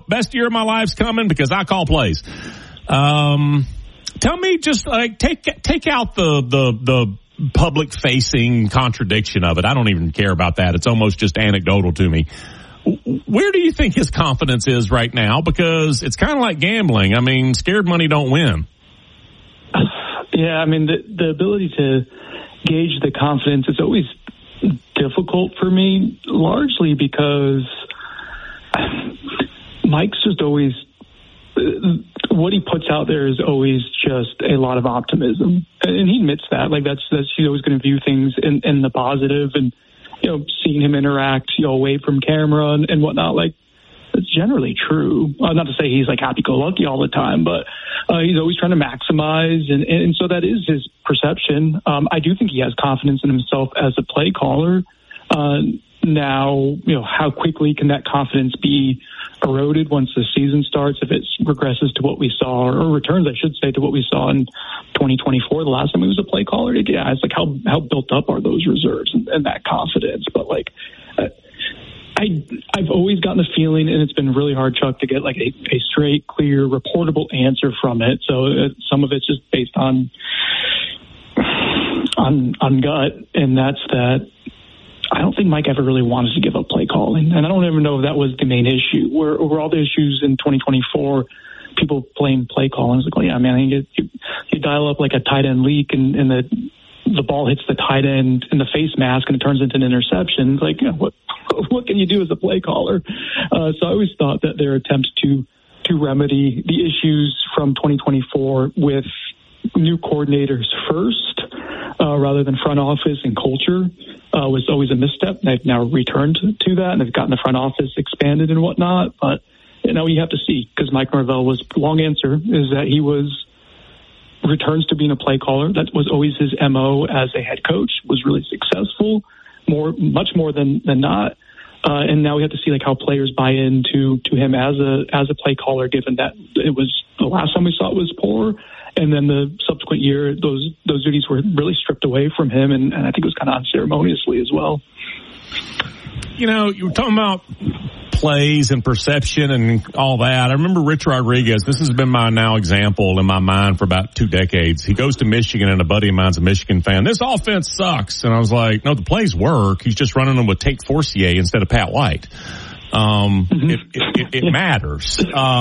best year of my life's coming because I call plays. Tell me, just like take out the public facing contradiction of it. I don't even care about that. It's almost just anecdotal to me. Where do you think his confidence is right now? Because it's kind of like gambling. I mean, scared money don't win. Yeah, I mean, the ability to gauge the confidence is always difficult for me, largely because Mike's just always, what he puts out there is always just a lot of optimism. And he admits that. Like, that's he's always going to view things in the positive, and, you know, seeing him interact, you know, away from camera and whatnot, like, it's generally true. Not to say he's like happy-go-lucky all the time, but he's always trying to maximize, and so that is his perception. I do think he has confidence in himself as a play caller. Now, you know, how quickly can that confidence be eroded once the season starts? If it regresses to what we saw, or returns, I should say, to what we saw in 2024, the last time he was a play caller, yeah, it's like how built up are those reserves and that confidence? But like, I've always gotten the feeling, and it's been really hard, Chuck, to get like a straight, clear, reportable answer from it. So some of it's just based on gut, and that's that. I don't think Mike ever really wanted to give up play calling, and I don't even know if that was the main issue. Where over all the issues in 2024, people playing play calling, it's like, well, yeah, man, you dial up like a tight end leak, and the ball hits the tight end in the face mask, and it turns into an interception. It's like, you know, what can you do as a play caller? So I always thought that their attempt to remedy the issues from 2024 with new coordinators first, rather than front office and culture, was always a misstep. They've now returned to that, and they've gotten the front office expanded and whatnot. But, you know, you have to see, because Mike Norvell was, long answer is that he returns to being a play caller. That was always his MO as a head coach, was really successful, much more than not. And now we have to see like how players buy into him as a play caller, given that it was the last time we saw it was poor. And then the subsequent year, those duties were really stripped away from him, and I think it was kind of unceremoniously as well. You know, you were talking about plays and perception and all that. I remember Rich Rodriguez. This has been my now example in my mind for about 2 decades. He goes to Michigan, and a buddy of mine's a Michigan fan. This offense sucks. And I was like, no, the plays work. He's just running them with Tate Forcier instead of Pat White. It matters.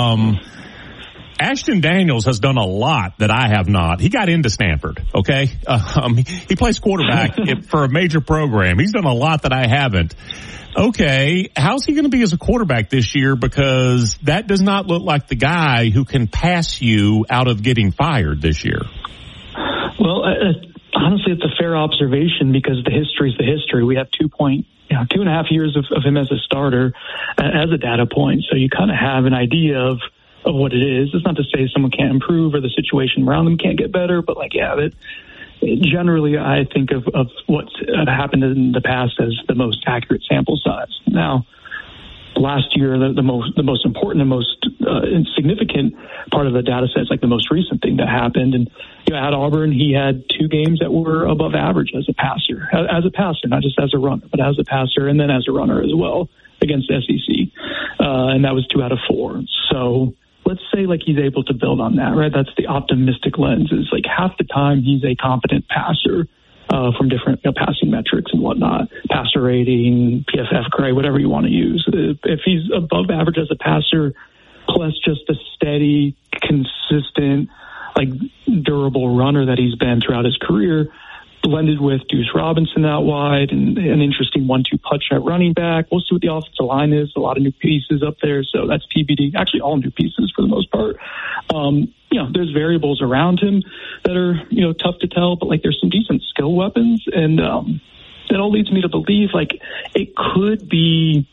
Ashton Daniels has done a lot that I have not. He got into Stanford, okay? He plays quarterback for a major program. He's done a lot that I haven't. Okay, how's he going to be as a quarterback this year? Because that does not look like the guy who can pass you out of getting fired this year. Well, honestly, it's a fair observation, because the history is the history. We have 2.5 years of him as a starter as a data point. So you kind of have an idea of what it is. It's not to say someone can't improve or the situation around them can't get better, but like, yeah, generally I think of what's happened in the past as the most accurate sample size. Now, last year, the most important and most significant part of the data set is like the most recent thing that happened. And at Auburn, he had 2 games that were above average as a passer, not just as a runner, but as a passer, and then as a runner as well against SEC. And that was 2 out of 4. So let's say like he's able to build on that, right? That's the optimistic lens. Is like half the time he's a competent passer from different passing metrics and whatnot, passer rating, PFF grade, whatever you want to use. If he's above average as a passer, plus just a steady, consistent, like durable runner that he's been throughout his career, blended with Deuce Robinson out wide and an interesting 1-2 punch at running back. We'll see what the offensive line is. A lot of new pieces up there, so that's TBD. Actually, all new pieces for the most part. There's variables around him that are, tough to tell, but like there's some decent skill weapons, and that all leads me to believe like it could be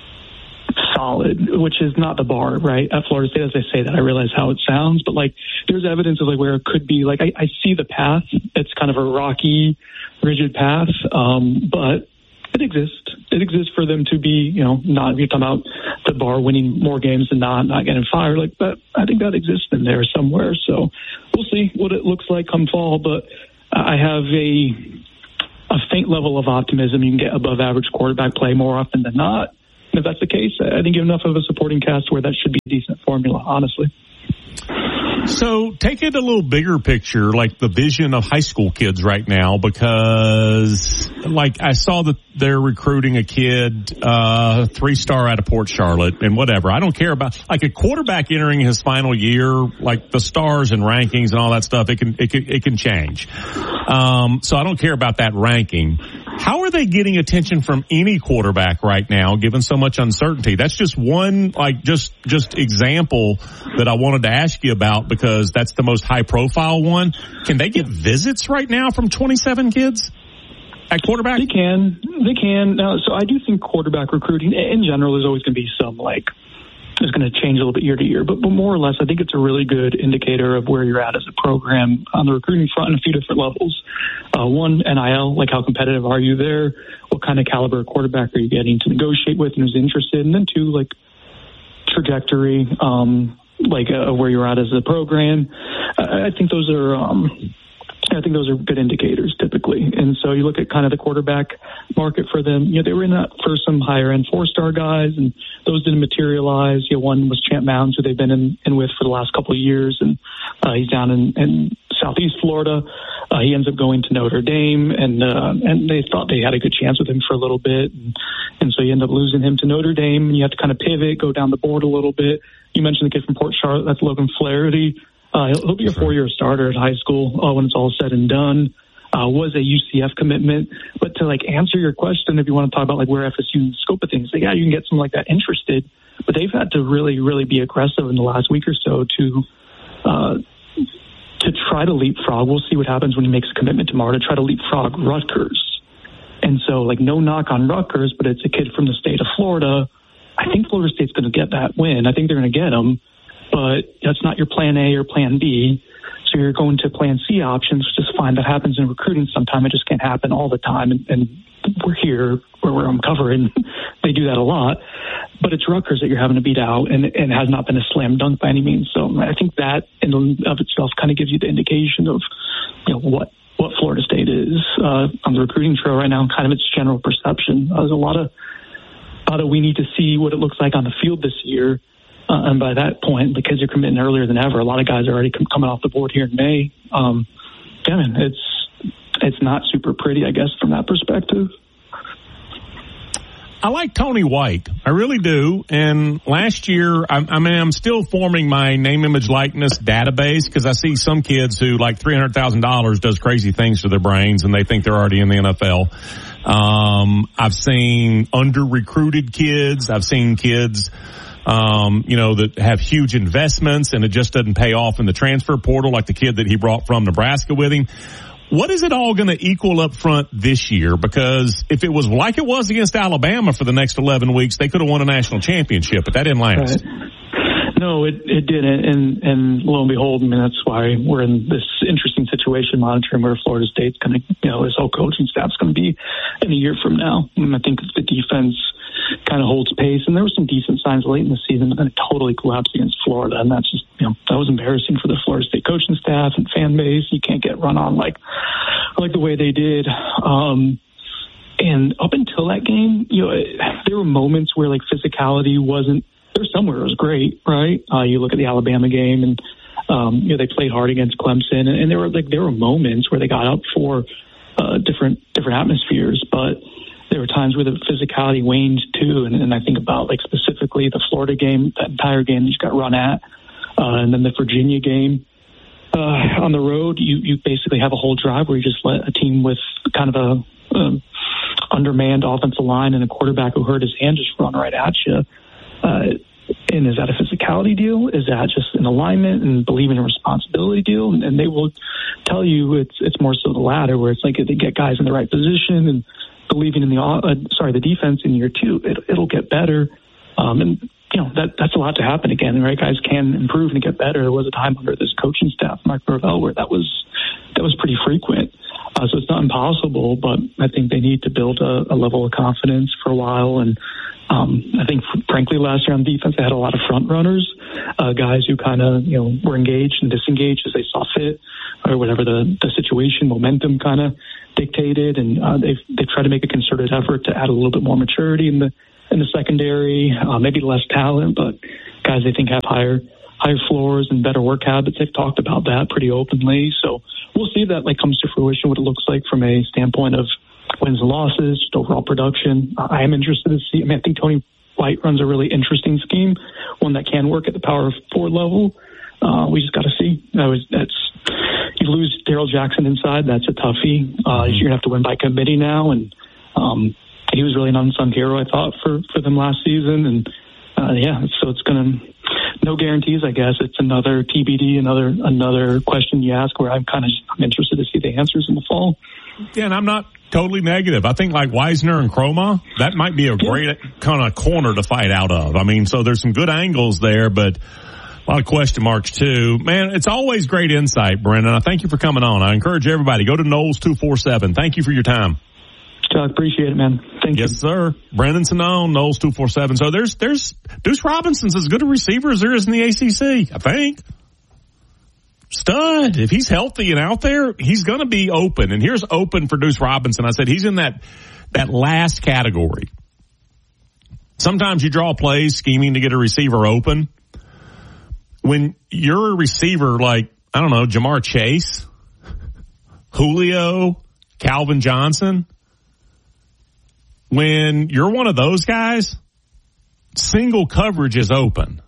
solid, which is not the bar, right? At Florida State, as I say that, I realize how it sounds, but like there's evidence of like where it could be. Like I see the path. It's kind of a rocky, rigid path, but it exists. It exists for them to be, not, you're talking about the bar winning more games than not getting fired. Like that, I think that exists in there somewhere. So we'll see what it looks like come fall, but I have a faint level of optimism you can get above average quarterback play more often than not. if that's the case, I think you have enough of a supporting cast where that should be a decent formula, honestly. So take it a little bigger picture, like the vision of high school kids right now, because like I saw that they're recruiting a kid, 3-star out of Port Charlotte and whatever. I don't care about like a quarterback entering his final year, like the stars and rankings and all that stuff. It can change. So I don't care about that ranking. How are they getting attention from any quarterback right now, given so much uncertainty? That's just one, like, just example that I wanted to ask you about because that's the most high-profile one. Can they get visits right now from 27 kids at quarterback? They can. Now, so I do think quarterback recruiting, in general, there's always going to be some, like, is going to change a little bit year to year, but more or less, I think it's a really good indicator of where you're at as a program on the recruiting front on a few different levels. One, NIL, like how competitive are you there? What kind of caliber of quarterback are you getting to negotiate with and who's interested? And then two, like trajectory, where you're at as a program. I think those are good indicators typically. And so you look at kind of the quarterback market for them. You know, they were in that for some higher end 4-star guys, and those didn't materialize. You know, one was Champ Mounds, who they've been in with for the last couple of years, and he's down in Southeast Florida. He ends up going to Notre Dame, and they thought they had a good chance with him for a little bit, and so you end up losing him to Notre Dame, and you have to kind of pivot, go down the board a little bit. You mentioned the kid from Port Charlotte, that's Logan Flaherty. He'll be a 4-year starter at high school when it's all said and done. Was a UCF commitment, but to like answer your question, if you want to talk about like where FSU scope of things, like, yeah, you can get someone like that interested, but they've had to really, really be aggressive in the last week or so to try to leapfrog. We'll see what happens when he makes a commitment tomorrow, to try to leapfrog Rutgers. And so, like, no knock on Rutgers, but it's a kid from the state of Florida. I think Florida State's going to get that win. I think they're going to get him, but that's not your plan A or plan B. So you're going to plan C options, which is fine. That happens in recruiting sometime. It just can't happen all the time. And we're here where I'm covering. They do that a lot. But it's Rutgers that you're having to beat out, and it has not been a slam dunk by any means. So I think that in and of itself kind of gives you the indication of, you know, what Florida State is on the recruiting trail right now, and kind of its general perception. There's a lot of we need to see what it looks like on the field this year. And by that point, because you're committing earlier than ever, a lot of guys are already coming off the board here in May. It's not super pretty, I guess, from that perspective. I like Tony White. I really do. And last year, I'm still forming my name, image, likeness database because I see some kids who, like $300,000 does crazy things to their brains and they think they're already in the NFL. I've seen under-recruited kids. I've seen kids that have huge investments and it just doesn't pay off in the transfer portal, like the kid that he brought from Nebraska with him. What is it all going to equal up front this year? Because if it was like it was against Alabama for the next 11 weeks, they could have won a national championship, but that didn't last. Right. No, it didn't. And lo and behold, I mean, that's why we're in this interesting situation monitoring where Florida State's going to, this whole coaching staff's going to be in a year from now. And I think the defense kind of holds pace, and there were some decent signs late in the season, but then it totally collapsed against Florida, and that's just, that was embarrassing for the Florida State coaching staff and fan base. You can't get run on like the way they did. And up until that game, there were moments where like physicality wasn't there. Somewhere it was great, right? You look at the Alabama game, and they played hard against Clemson, and there were moments where they got up for different atmospheres, but there were times where the physicality waned too, and I think about like specifically the Florida game, that entire game you just got run at, and then the Virginia game on the road. You basically have a whole drive where you just let a team with kind of a undermanned offensive line and a quarterback who hurt his hand just run right at you. And is that a physicality deal? Is that just an alignment and believing in responsibility deal? And they will tell you it's more so the latter, where it's like if they get guys in the right position and believing in the defense in year two, it'll get better. And that's a lot to happen again, right? Guys can improve and get better. There was a time under this coaching staff, Mark Norvell, where that was pretty frequent. So it's not impossible, but I think they need to build a level of confidence for a while. And I think, frankly, last year on defense, they had a lot of front runners, guys who kind of, were engaged and disengaged as they saw fit, or whatever the situation, momentum kind of dictated. And they've tried to make a concerted effort to add a little bit more maturity in in the secondary, maybe less talent, but guys they think have higher floors and better work habits. They've talked about that pretty openly. So we'll see if that comes to fruition, what it looks like from a standpoint of wins and losses, just overall production. I am interested to see. I think Tony White runs a really interesting scheme, one that can work at the power forward level. We just got to see. You lose Darrell Jackson inside. That's a toughie. You're going to have to win by committee now. And he was really an unsung hero, I thought, for them last season. And, so it's going to – no guarantees, I guess. It's another TBD, another question you ask where I'm interested to see the answers in the fall. Yeah, and I'm not totally negative. I think Wisner and Chroma, that might be a great kind of corner to fight out of. So there's some good angles there, but a lot of question marks too. Man, it's always great insight, Brendan. I thank you for coming on. I encourage everybody, go to Knowles 247. Thank you for your time. I appreciate it, man. Thank you. Yes, sir. Brendan Sonnone, Knowles 247. So there's Deuce Robinson's as good a receiver as there is in the ACC, I think. Stud. If he's healthy and out there, he's going to be open. And here's open for Deuce Robinson. I said he's in that last category. Sometimes you draw plays scheming to get a receiver open. When you're a receiver like, Jamar Chase, Julio, Calvin Johnson, when you're one of those guys, single coverage is open.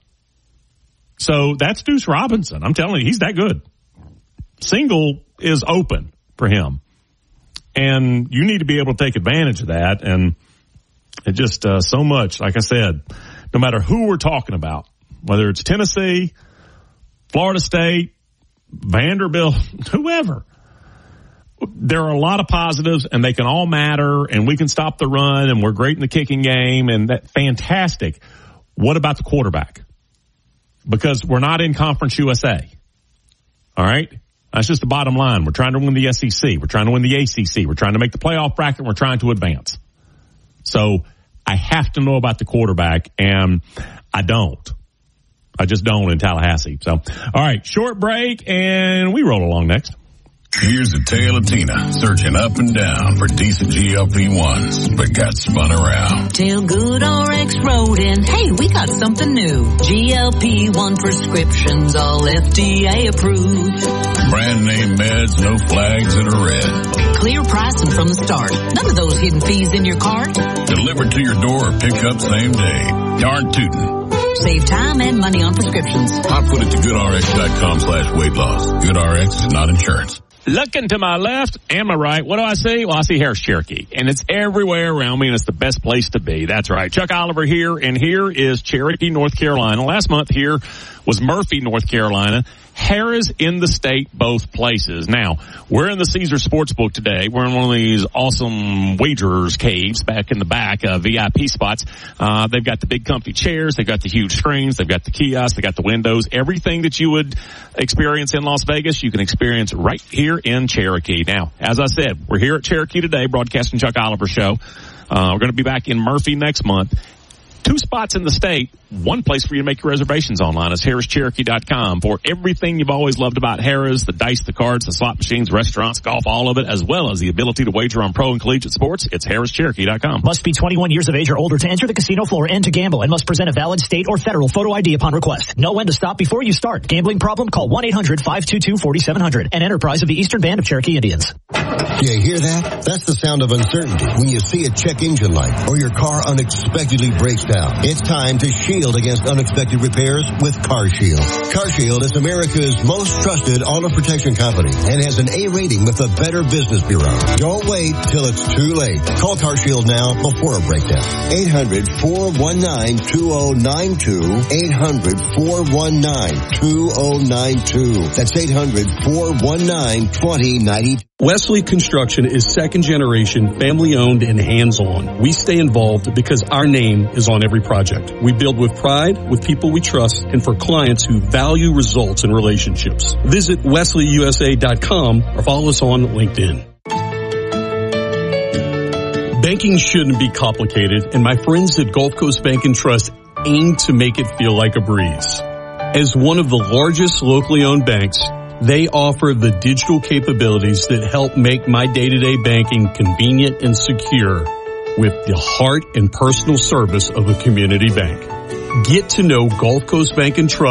So that's Deuce Robinson. I'm telling you, he's that good. Single is open for him. And you need to be able to take advantage of that. And it just so much, like I said, no matter who we're talking about, whether it's Tennessee, Florida State, Vanderbilt, whoever, there are a lot of positives and they can all matter and we can stop the run and we're great in the kicking game and that fantastic. What about the quarterback? Because we're not in Conference USA. All right? That's just the bottom line. We're trying to win the SEC. We're trying to win the ACC. We're trying to make the playoff bracket. We're trying to advance. So I have to know about the quarterback and I just don't in Tallahassee. So, all right, short break and we roll along next. Here's a tale of Tina searching up and down for decent GLP-1s, but got spun around. Till GoodRx wrote in, hey, we got something new. GLP-1 prescriptions, all FDA approved. Brand name meds, no flags that are red. Clear pricing from the start. None of those hidden fees in your cart. Delivered to your door or pick up same day. Darn tootin'. Save time and money on prescriptions. I put it to GoodRx.com/weight loss. GoodRx is not insurance. Looking to my left and my right, what do I see? Well, I see Harris Cherokee, and it's everywhere around me, and it's the best place to be. That's right. Chuck Oliver here, and here is Cherokee, North Carolina. Last month here was Murphy, North Carolina. Harris in the state, both places. Now, we're in the Caesar Sportsbook today. We're in one of these awesome wagerers caves back in the back, VIP spots. They've got the big comfy chairs. They've got the huge screens. They've got the kiosks. They've got the windows. Everything that you would experience in Las Vegas, you can experience right here in Cherokee. Now, as I said, we're here at Cherokee today, broadcasting Chuck Oliver Show. We're going to be back in Murphy next month. 2 spots in the state. One place for you to make your reservations online is HarrisCherokee.com for everything you've always loved about Harris, the dice, the cards, the slot machines, restaurants, golf, all of it, as well as the ability to wager on pro and collegiate sports. It's HarrisCherokee.com. Must be 21 years of age or older to enter the casino floor and to gamble, and must present a valid state or federal photo ID upon request. Know when to stop before you start. Gambling problem? Call 1-800-522-4700. An enterprise of the Eastern Band of Cherokee Indians. You hear that? That's the sound of uncertainty when you see a check engine light or your car unexpectedly breaks down. It's time to shield against unexpected repairs with CarShield. CarShield is America's most trusted auto protection company and has an A rating with the Better Business Bureau. Don't wait till it's too late. Call CarShield now before a breakdown. 800-419-2092. 800-419-2092. That's 800-419-2092. Wesley Construction is second generation, family owned and hands on. We stay involved because our name is on every project. We build with pride, with people we trust, and for clients who value results and relationships. Visit WesleyUSA.com or follow us on LinkedIn. Banking shouldn't be complicated, and my friends at Gulf Coast Bank and Trust aim to make it feel like a breeze. As one of the largest locally owned banks, they offer the digital capabilities that help make my day-to-day banking convenient and secure. with the heart and personal service of a community bank. Get to know Gulf Coast Bank and Trust